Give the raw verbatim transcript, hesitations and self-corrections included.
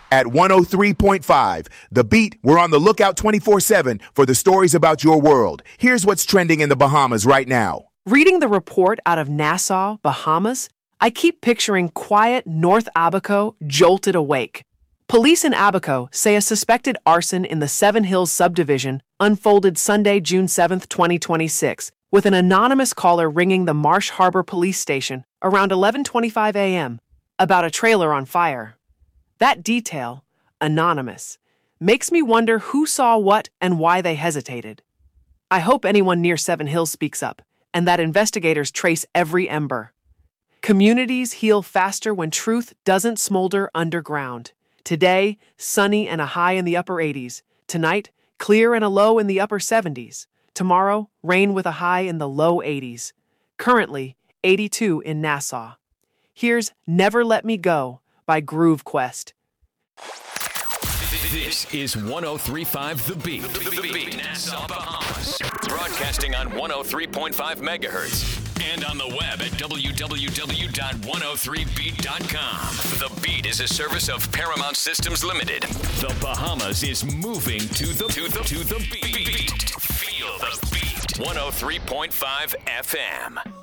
At one oh three point five, The Beat, we're on the lookout twenty-four seven for the stories about your world. Here's what's trending in the Bahamas right now. Reading the report out of Nassau, Bahamas, I keep picturing quiet North Abaco jolted awake. Police in Abaco say a suspected arson in the Seven Hills subdivision unfolded Sunday, June seventh, twenty twenty-six, with an anonymous caller ringing the Marsh Harbor Police Station around eleven twenty-five a.m. about a trailer on fire. That detail, anonymous, makes me wonder who saw what and why they hesitated. I hope anyone near Seven Hills speaks up, and that investigators trace every ember. Communities heal faster when truth doesn't smolder underground. Today, sunny and a high in the upper eighties. Tonight, clear and a low in the upper seventies. Tomorrow, rain with a high in the low eighties. Currently, eighty-two in Nassau. Here's Never Let Me Go by Groove Quest. This is one oh three point five The Beat. The Beat, Nassau, Bahamas. Broadcasting on one oh three point five megahertz. And on the web at w w w dot one oh three beat dot com. The Beat is a service of Paramount Systems Limited. The Bahamas is moving to the to the to the beat. Feel the beat. one oh three point five F M.